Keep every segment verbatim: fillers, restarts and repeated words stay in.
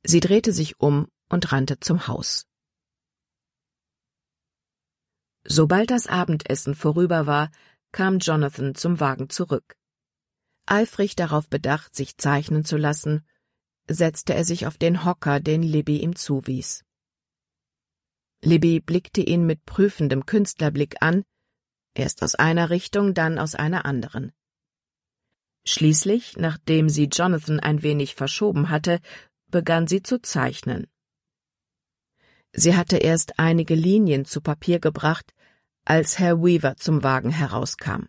Sie drehte sich um und rannte zum Haus. Sobald das Abendessen vorüber war, kam Jonathan zum Wagen zurück. Eifrig darauf bedacht, sich zeichnen zu lassen, setzte er sich auf den Hocker, den Libby ihm zuwies. Libby blickte ihn mit prüfendem Künstlerblick an, erst aus einer Richtung, dann aus einer anderen. Schließlich, nachdem sie Jonathan ein wenig verschoben hatte, begann sie zu zeichnen. Sie hatte erst einige Linien zu Papier gebracht, als Herr Weaver zum Wagen herauskam.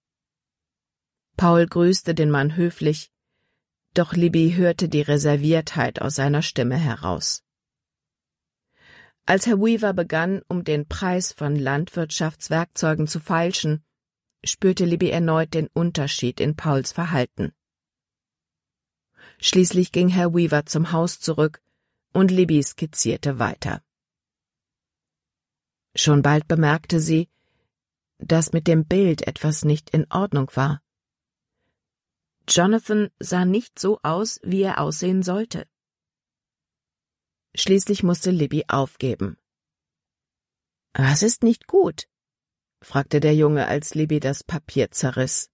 Paul grüßte den Mann höflich, doch Libby hörte die Reserviertheit aus seiner Stimme heraus. Als Herr Weaver begann, um den Preis von Landwirtschaftswerkzeugen zu feilschen, spürte Libby erneut den Unterschied in Pauls Verhalten. Schließlich ging Herr Weaver zum Haus zurück und Libby skizzierte weiter. Schon bald bemerkte sie, dass mit dem Bild etwas nicht in Ordnung war. Jonathan sah nicht so aus, wie er aussehen sollte. Schließlich musste Libby aufgeben. »Was ist nicht gut?« fragte der Junge, als Libby das Papier zerriss.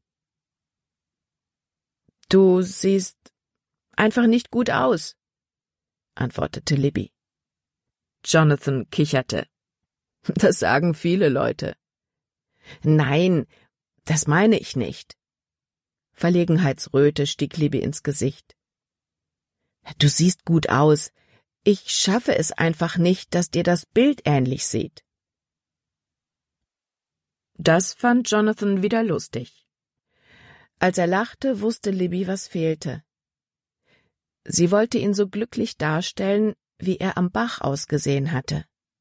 »Du siehst einfach nicht gut aus«, antwortete Libby. Jonathan kicherte. »Das sagen viele Leute.« »Nein, das meine ich nicht.« Verlegenheitsröte stieg Libby ins Gesicht. »Du siehst gut aus. Ich schaffe es einfach nicht, dass dir das Bild ähnlich sieht.« Das fand Jonathan wieder lustig. Als er lachte, wusste Libby, was fehlte. Sie wollte ihn so glücklich darstellen, wie er am Bach ausgesehen hatte.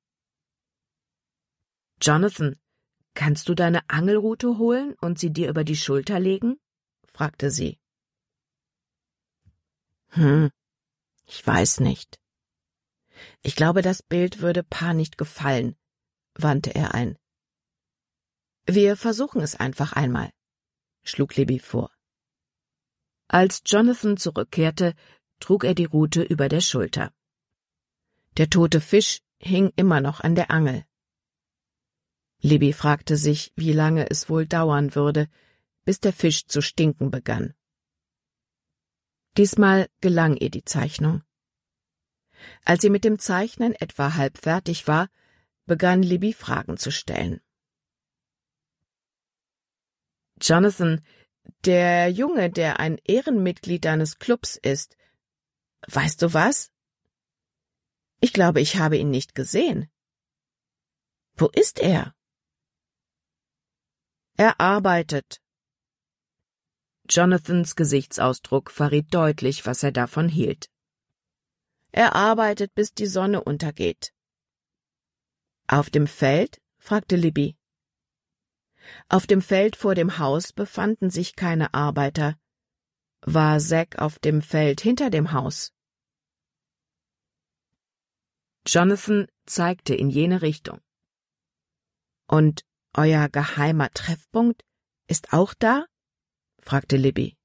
»Jonathan, kannst du deine Angelrute holen und sie dir über die Schulter legen?« fragte sie. »Hm, ich weiß nicht. Ich glaube, das Bild würde Pa nicht gefallen«, wandte er ein. »Wir versuchen es einfach einmal«, schlug Libby vor. Als Jonathan zurückkehrte, trug er die Rute über der Schulter. Der tote Fisch hing immer noch an der Angel. Libby fragte sich, wie lange es wohl dauern würde, bis der Fisch zu stinken begann. Diesmal gelang ihr die Zeichnung. Als sie mit dem Zeichnen etwa halb fertig war, begann Libby Fragen zu stellen. »Jonathan, der Junge, der ein Ehrenmitglied deines Clubs ist, weißt du was? Ich glaube, ich habe ihn nicht gesehen. Wo ist er?« »Er arbeitet.« Jonathans Gesichtsausdruck verriet deutlich, was er davon hielt. »Er arbeitet, bis die Sonne untergeht.« »Auf dem Feld?« fragte Libby. Auf dem Feld vor dem Haus befanden sich keine Arbeiter. War Zack auf dem Feld hinter dem Haus? Jonathan zeigte in jene Richtung. »Und euer geheimer Treffpunkt ist auch da?« fragte Libby.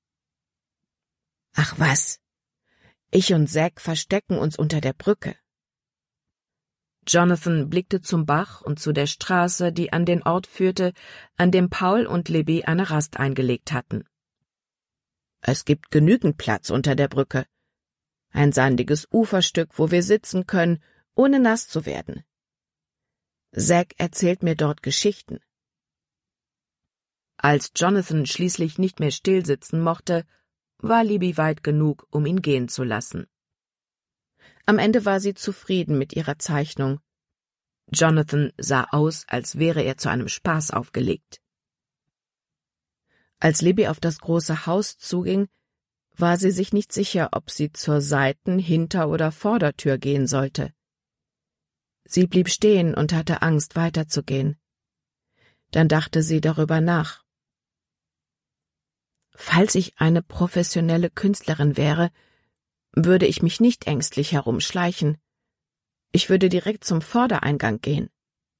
»Ach was, ich und Zack verstecken uns unter der Brücke.« Jonathan blickte zum Bach und zu der Straße, die an den Ort führte, an dem Paul und Libby eine Rast eingelegt hatten. »Es gibt genügend Platz unter der Brücke. Ein sandiges Uferstück, wo wir sitzen können, ohne nass zu werden. Zack erzählt mir dort Geschichten.« Als Jonathan schließlich nicht mehr stillsitzen mochte, war Libby weit genug, um ihn gehen zu lassen. Am Ende war sie zufrieden mit ihrer Zeichnung. Jonathan sah aus, als wäre er zu einem Spaß aufgelegt. Als Libby auf das große Haus zuging, war sie sich nicht sicher, ob sie zur Seiten-, Hinter- oder Vordertür gehen sollte. Sie blieb stehen und hatte Angst, weiterzugehen. Dann dachte sie darüber nach. Falls ich eine professionelle Künstlerin wäre, würde ich mich nicht ängstlich herumschleichen. Ich würde direkt zum Vordereingang gehen.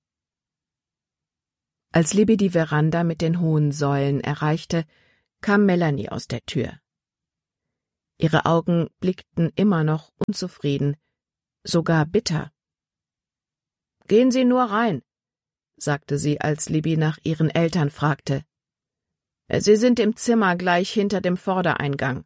Als Libby die Veranda mit den hohen Säulen erreichte, kam Melanie aus der Tür. Ihre Augen blickten immer noch unzufrieden, sogar bitter. »Gehen Sie nur rein«, sagte sie, als Libby nach ihren Eltern fragte. »Sie sind im Zimmer gleich hinter dem Vordereingang.«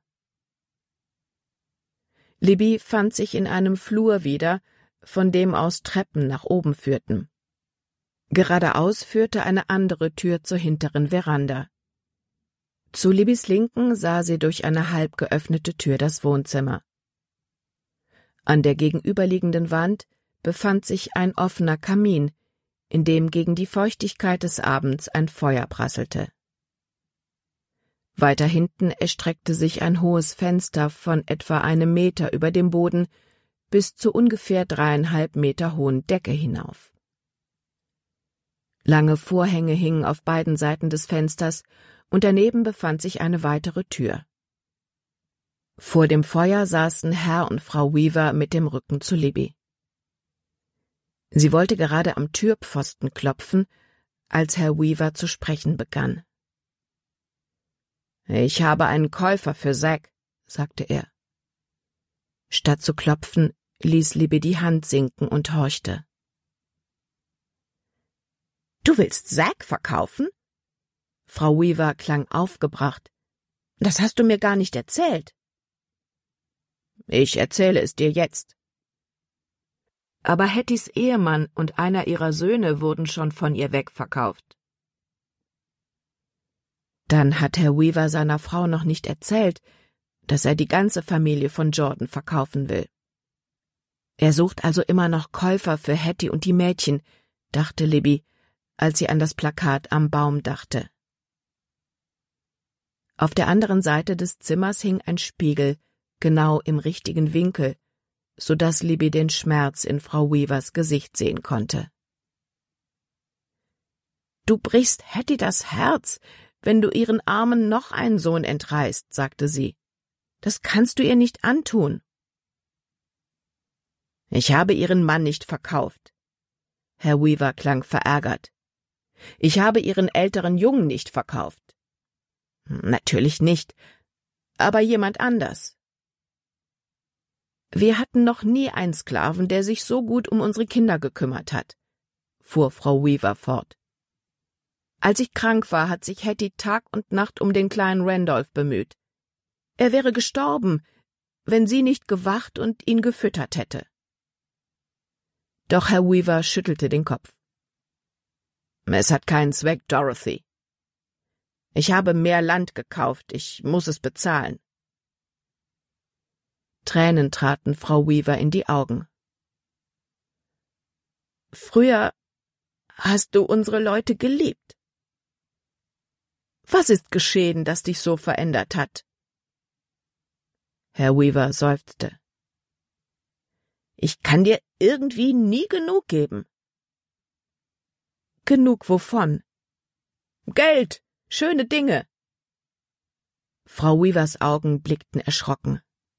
Libby fand sich in einem Flur wieder, von dem aus Treppen nach oben führten. Geradeaus führte eine andere Tür zur hinteren Veranda. Zu Libbys Linken sah sie durch eine halb geöffnete Tür das Wohnzimmer. An der gegenüberliegenden Wand befand sich ein offener Kamin, in dem gegen die Feuchtigkeit des Abends ein Feuer prasselte. Weiter hinten erstreckte sich ein hohes Fenster von etwa einem Meter über dem Boden bis zur ungefähr dreieinhalb Meter hohen Decke hinauf. Lange Vorhänge hingen auf beiden Seiten des Fensters, und daneben befand sich eine weitere Tür. Vor dem Feuer saßen Herr und Frau Weaver mit dem Rücken zu Libby. Sie wollte gerade am Türpfosten klopfen, als Herr Weaver zu sprechen begann. »Ich habe einen Käufer für Zack«, sagte er. Statt zu klopfen, ließ Libby die Hand sinken und horchte. »Du willst Zack verkaufen?« Frau Weaver klang aufgebracht. »Das hast du mir gar nicht erzählt.« »Ich erzähle es dir jetzt.« »Aber Hattys Ehemann und einer ihrer Söhne wurden schon von ihr wegverkauft.« Dann hat Herr Weaver seiner Frau noch nicht erzählt, dass er die ganze Familie von Jordan verkaufen will. Er sucht also immer noch Käufer für Hattie und die Mädchen, dachte Libby, als sie an das Plakat am Baum dachte. Auf der anderen Seite des Zimmers hing ein Spiegel, genau im richtigen Winkel, so dass Libby den Schmerz in Frau Weavers Gesicht sehen konnte. »Du brichst Hattie das Herz, wenn du ihren Armen noch einen Sohn entreißt«, sagte sie. »Das kannst du ihr nicht antun.« »Ich habe ihren Mann nicht verkauft.« Herr Weaver klang verärgert. »Ich habe ihren älteren Jungen nicht verkauft.« »Natürlich nicht, aber jemand anders.« »Wir hatten noch nie einen Sklaven, der sich so gut um unsere Kinder gekümmert hat«, fuhr Frau Weaver fort. »Als ich krank war, hat sich Hattie Tag und Nacht um den kleinen Randolph bemüht. Er wäre gestorben, wenn sie nicht gewacht und ihn gefüttert hätte.« Doch Herr Weaver schüttelte den Kopf. »Es hat keinen Zweck, Dorothy. Ich habe mehr Land gekauft, ich muss es bezahlen.« Tränen traten Frau Weaver in die Augen. »Früher hast du unsere Leute geliebt. Was ist geschehen, das dich so verändert hat?« Herr Weaver seufzte. »Ich kann dir irgendwie nie genug geben.« »Genug wovon?« »Geld, schöne Dinge.« Frau Weavers Augen blickten erschrocken.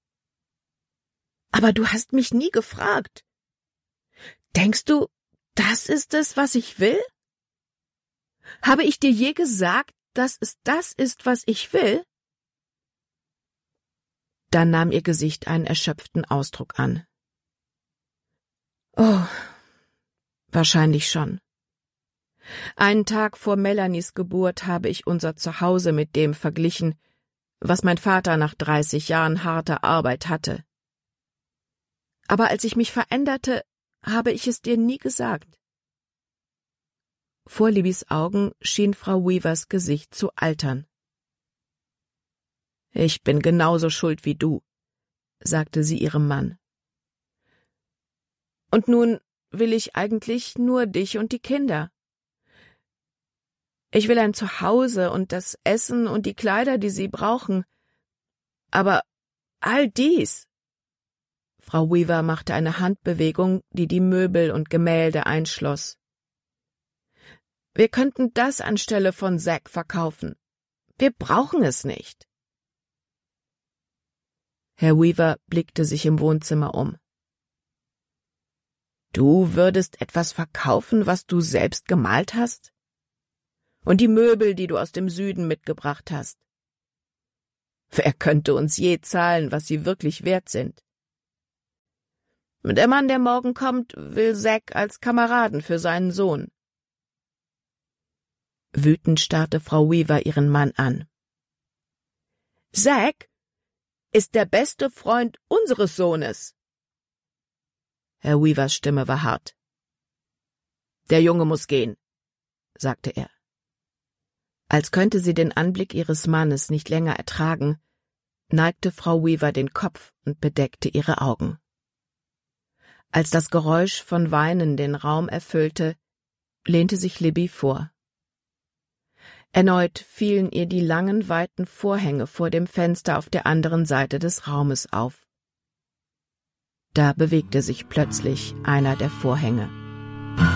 »Aber du hast mich nie gefragt. Denkst du, das ist es, was ich will? Habe ich dir je gesagt, dass es das ist, was ich will?« Dann nahm ihr Gesicht einen erschöpften Ausdruck an. »Oh, wahrscheinlich schon. Einen Tag vor Melanies Geburt habe ich unser Zuhause mit dem verglichen, was mein Vater nach dreißig Jahren harter Arbeit hatte. Aber als ich mich veränderte, habe ich es dir nie gesagt.« Vor Libbys Augen schien Frau Weavers Gesicht zu altern. »Ich bin genauso schuld wie du«, sagte sie ihrem Mann. »Und nun will ich eigentlich nur dich und die Kinder. Ich will ein Zuhause und das Essen und die Kleider, die sie brauchen. Aber all dies…« Frau Weaver machte eine Handbewegung, die die Möbel und Gemälde einschloss. »Wir könnten das anstelle von Zack verkaufen. Wir brauchen es nicht.« Herr Weaver blickte sich im Wohnzimmer um. »Du würdest etwas verkaufen, was du selbst gemalt hast? Und die Möbel, die du aus dem Süden mitgebracht hast? Wer könnte uns je zahlen, was sie wirklich wert sind? Der Mann, der morgen kommt, will Zack als Kameraden für seinen Sohn. Wütend starrte Frau Weaver ihren Mann an. Zack ist der beste Freund unseres Sohnes. Herr Weavers Stimme war hart. Der Junge muss gehen, sagte er. Als könnte sie den Anblick ihres Mannes nicht länger ertragen, neigte Frau Weaver den Kopf und bedeckte ihre Augen. Als das Geräusch von Weinen den Raum erfüllte, lehnte sich Libby vor. Erneut fielen ihr die langen, weiten Vorhänge vor dem Fenster auf der anderen Seite des Raumes auf. Da bewegte sich plötzlich einer der Vorhänge.